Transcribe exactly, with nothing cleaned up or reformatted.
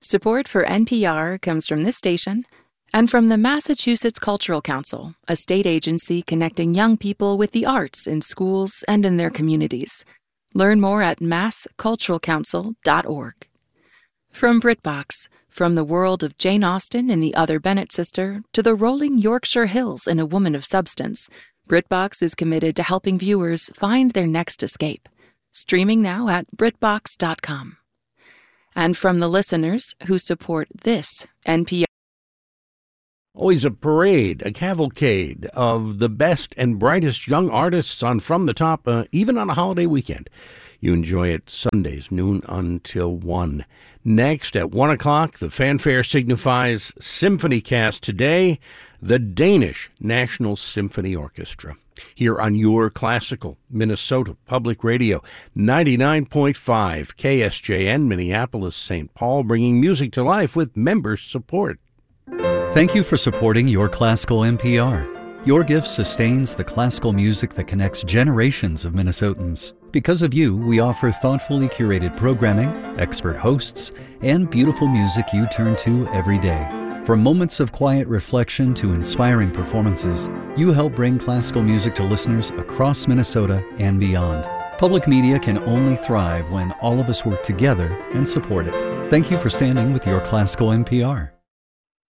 Support for N P R comes from this station and from the Massachusetts Cultural Council, a state agency connecting young people with the arts in schools and in their communities. Learn more at mass cultural council dot org. From BritBox, from the world of Jane Austen in The Other Bennet Sister to the rolling Yorkshire Hills in A Woman of Substance, BritBox is committed to helping viewers find their next escape. Streaming now at brit box dot com. And from the listeners who support this N P R. Always a parade, a cavalcade of the best and brightest young artists on From the Top, uh, even on a holiday weekend. You enjoy it Sundays, noon until one. Next, at one o'clock, the fanfare signifies Symphony Cast. Today, the Danish National Symphony Orchestra. Here on your classical Minnesota Public Radio, ninety-nine point five K S J N, Minneapolis, Saint Paul, bringing music to life with member support. Thank you for supporting Your Classical N P R. Your gift sustains the classical music that connects generations of Minnesotans. Because of you, we offer thoughtfully curated programming, expert hosts, and beautiful music you turn to every day. From moments of quiet reflection to inspiring performances, you help bring classical music to listeners across Minnesota and beyond. Public media can only thrive when all of us work together and support it. Thank you for standing with Your Classical N P R.